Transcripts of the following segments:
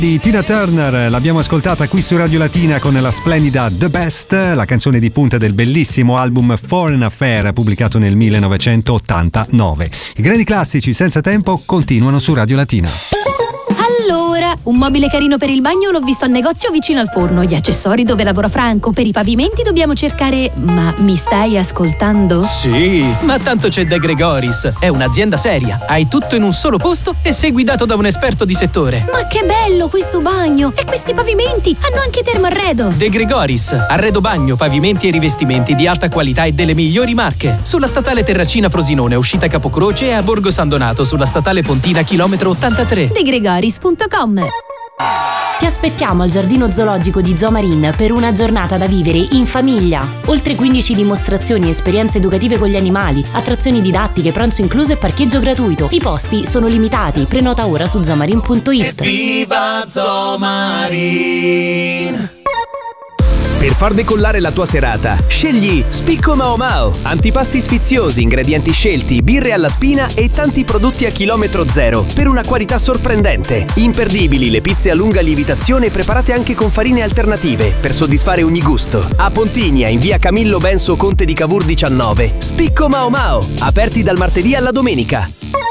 Di Tina Turner l'abbiamo ascoltata qui su Radio Latina con la splendida The Best, la canzone di punta del bellissimo album Foreign Affair pubblicato nel 1989. I grandi classici senza tempo continuano su Radio Latina. Allora, un mobile carino per il bagno l'ho visto al negozio vicino al forno. Gli accessori dove lavora Franco. Per i pavimenti dobbiamo cercare... Ma mi stai ascoltando? Sì, ma tanto c'è De Gregoris. È un'azienda seria. Hai tutto in un solo posto e sei guidato da un esperto di settore. Ma che bello questo bagno! E questi pavimenti hanno anche Termoarredo. De Gregoris, arredo bagno, pavimenti e rivestimenti di alta qualità e delle migliori marche. Sulla statale Terracina Frosinone, uscita Capocroce, e a Borgo San Donato sulla statale Pontina chilometro 83. DeGregoris.com. Ti aspettiamo al Giardino Zoologico di Zoomarin per una giornata da vivere in famiglia. Oltre 15 dimostrazioni e esperienze educative con gli animali, attrazioni didattiche, pranzo incluso e parcheggio gratuito. I posti sono limitati, prenota ora su zoomarin.it. Viva Zoomarin! Per far decollare la tua serata, scegli Spicco Mao Mao. Antipasti sfiziosi, ingredienti scelti, birre alla spina e tanti prodotti a chilometro zero per una qualità sorprendente. Imperdibili le pizze a lunga lievitazione preparate anche con farine alternative per soddisfare ogni gusto. A Pontigna, in via Camillo Benso Conte di Cavour 19. Spicco Mao Mao, aperti dal martedì alla domenica.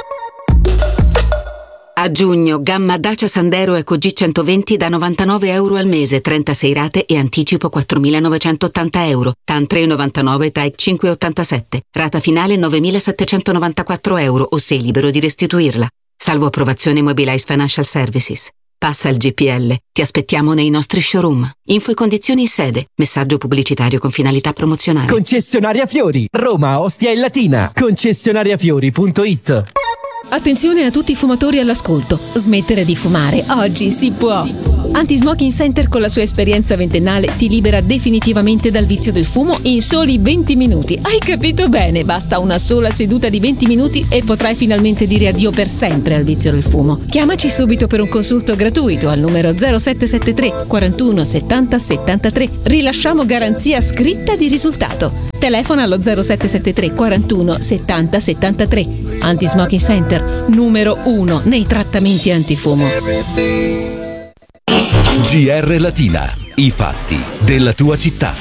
A giugno, gamma Dacia Sandero Eco G120 da €99 al mese, 36 rate e anticipo €4.980. TAN 3,99, TAEC 5,87. Rata finale €9.794 o sei libero di restituirla. Salvo approvazione Mobilize Financial Services. Passa il GPL. Ti aspettiamo nei nostri showroom. Info e condizioni in sede. Messaggio pubblicitario con finalità promozionale. Concessionaria Fiori, Roma, Ostia e Latina. Concessionariafiori.it. Attenzione a tutti i fumatori all'ascolto. Smettere di fumare. Oggi si può. Anti-Smoking Center con la sua esperienza ventennale ti libera definitivamente dal vizio del fumo in soli 20 minuti. Hai capito bene? Basta una sola seduta di 20 minuti e potrai finalmente dire addio per sempre al vizio del fumo. Chiamaci subito per un consulto gratuito al numero 0773 41 70 73. Rilasciamo garanzia scritta di risultato. Telefona allo 0773 41 70 73. Anti-Smoking Center, numero 1 nei trattamenti antifumo. GR Latina, i fatti della tua città.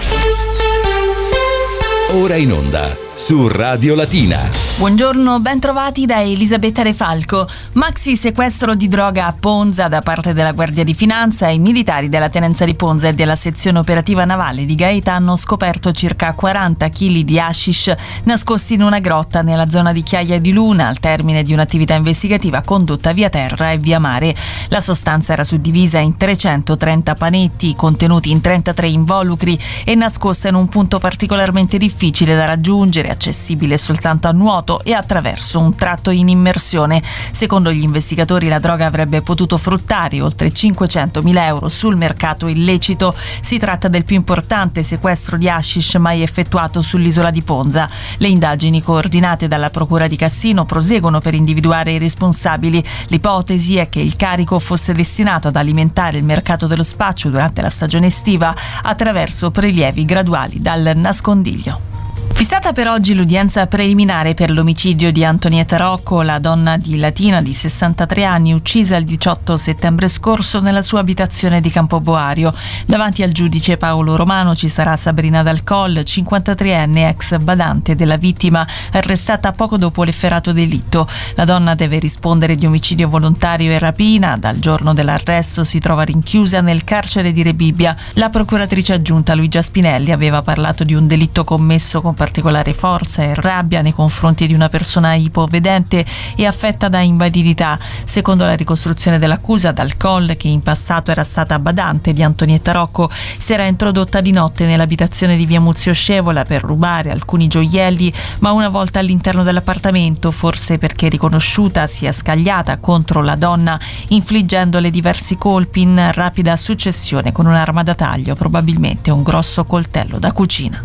Ora in onda su Radio Latina. Buongiorno, ben trovati da Elisabetta De Falco. Maxi sequestro di droga a Ponza da parte della Guardia di Finanza. I militari della Tenenza di Ponza e della sezione operativa navale di Gaeta hanno scoperto circa 40 kg di hashish nascosti in una grotta nella zona di Chiaia di Luna al termine di un'attività investigativa condotta via terra e via mare. La sostanza era suddivisa in 330 panetti contenuti in 33 involucri e nascosta in un punto particolarmente difficile da raggiungere, accessibile soltanto a nuoto e attraverso un tratto in immersione. Secondo gli investigatori la droga avrebbe potuto fruttare oltre 500.000 euro sul mercato illecito. Si tratta del più importante sequestro di hashish mai effettuato sull'isola di Ponza. Le indagini coordinate dalla Procura di Cassino proseguono per individuare i responsabili. L'ipotesi è che il carico fosse destinato ad alimentare il mercato dello spaccio durante la stagione estiva attraverso prelievi graduali dal nascondiglio. Fissata per oggi l'udienza preliminare per l'omicidio di Antonietta Rocco, la donna di Latina di 63 anni uccisa il 18 settembre scorso nella sua abitazione di Campoboario. Davanti al giudice Paolo Romano ci sarà Sabrina Dal Coll, 53enne ex badante della vittima, arrestata poco dopo l'efferato delitto. La donna deve rispondere di omicidio volontario e rapina. Dal giorno dell'arresto si trova rinchiusa nel carcere di Rebibbia. La procuratrice aggiunta Luigia Spinelli aveva parlato di un delitto commesso con particolare forza e rabbia nei confronti di una persona ipovedente e affetta da invalidità. Secondo la ricostruzione dell'accusa, Dal Coll, che in passato era stata badante di Antonietta Rocco, si era introdotta di notte nell'abitazione di via Muzio Scevola per rubare alcuni gioielli, ma una volta all'interno dell'appartamento, forse perché riconosciuta, si è scagliata contro la donna, infliggendole diversi colpi in rapida successione con un'arma da taglio, probabilmente un grosso coltello da cucina.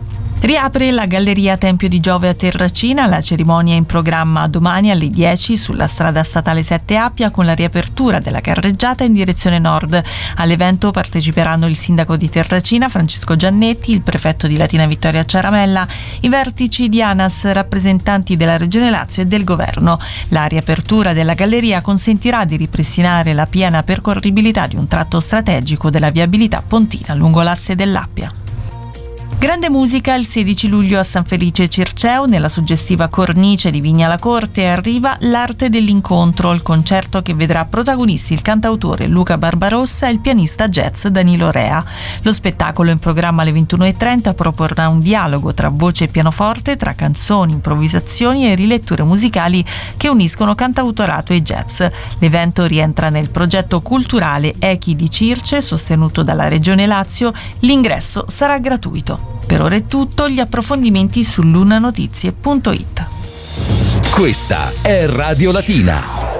Riapre la Galleria Tempio di Giove a Terracina, la cerimonia è in programma domani alle 10 sulla strada statale 7 Appia con la riapertura della carreggiata in direzione nord. All'evento parteciperanno il sindaco di Terracina Francesco Giannetti, il prefetto di Latina Vittoria Ciaramella, i vertici di ANAS, rappresentanti della Regione Lazio e del governo. La riapertura della galleria consentirà di ripristinare la piena percorribilità di un tratto strategico della viabilità pontina lungo l'asse dell'Appia. Grande musica il 16 luglio a San Felice Circeo, nella suggestiva cornice di Vigna la Corte arriva L'Arte dell'Incontro, il concerto che vedrà protagonisti il cantautore Luca Barbarossa e il pianista jazz Danilo Rea. Lo spettacolo in programma alle 21:30 proporrà un dialogo tra voce e pianoforte, tra canzoni, improvvisazioni e riletture musicali che uniscono cantautorato e jazz. L'evento rientra nel progetto culturale Echi di Circe, sostenuto dalla Regione Lazio. L'ingresso sarà gratuito. Per ora è tutto, gli approfondimenti su lunanotizie.it. Questa è Radio Latina.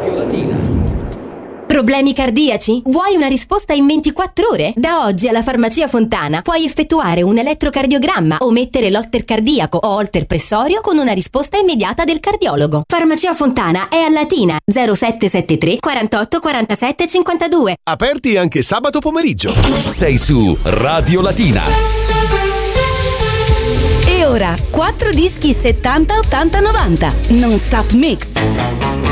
Problemi cardiaci? Vuoi una risposta in 24 ore? Da oggi alla Farmacia Fontana puoi effettuare un elettrocardiogramma o mettere l'holter cardiaco o holter pressorio con una risposta immediata del cardiologo. Farmacia Fontana è a Latina 0773 48 47 52. Aperti anche sabato pomeriggio. Sei su Radio Latina. E ora 4 dischi 70 80 90 non stop mix.